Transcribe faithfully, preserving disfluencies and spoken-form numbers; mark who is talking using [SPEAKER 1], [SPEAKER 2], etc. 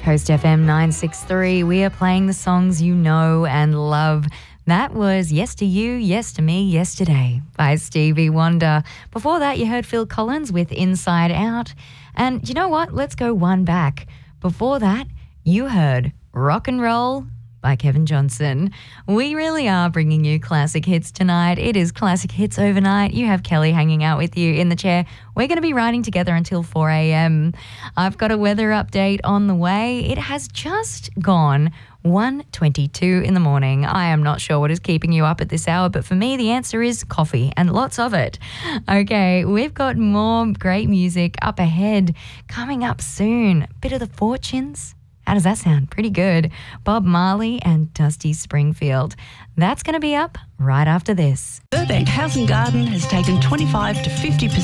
[SPEAKER 1] Coast F M nine sixty-three. We are playing the songs you know and love. That was Yes to You, Yes to Me, Yesterday by Stevie Wonder. Before that, you heard Phil Collins with Inside Out. And you know what? Let's go one back. Before that, you heard Rock and Roll by Kevin Johnson. We really are bringing you classic hits tonight. It is Classic Hits Overnight. You have Kelly hanging out with you in the chair. We're going to be riding together until four a.m. I've got a weather update on the way. It has just gone one twenty-two in the morning. I am not sure what is keeping you up at this hour, but for me, the answer is coffee, and lots of it. Okay, we've got more great music up ahead coming up soon. Bit of the Fortunes. How does that sound? Pretty good. Bob Marley and Dusty Springfield. That's going to be up right after this.
[SPEAKER 2] Burbank House and Garden has taken twenty-five to fifty percent